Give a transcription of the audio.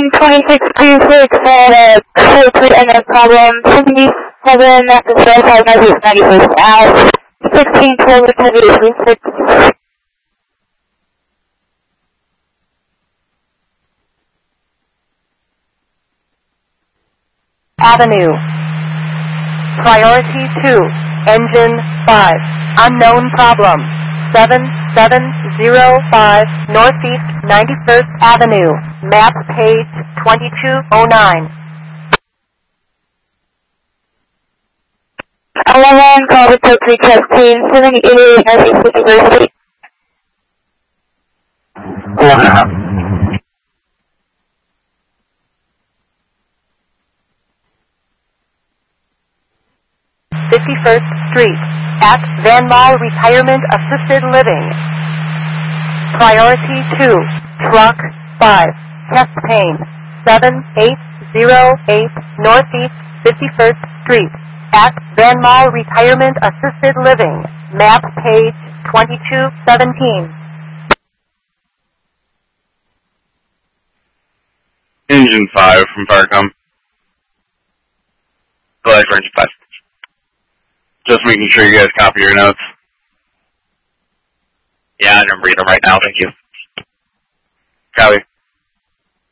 2626 had a code and problem. 77 at the cell site measures 91st out. 1612 with heavy 36. Avenue. Priority 2. Engine 5. Unknown problem. 7705 Northeast 91st Avenue. Map page 2209. 11 call report 3testing 788 Northeast University. Corner. 51st Street at Van Mall Retirement Assisted Living. Priority 2, Truck 5, Chest Pain, 7808 Northeast 51st Street at Van Mall Retirement Assisted Living. Map page 2217. Engine 5 from Firecom. Flight range 5. Just making sure you guys copy your notes. Yeah, I'm reading them right now, thank you. Copy.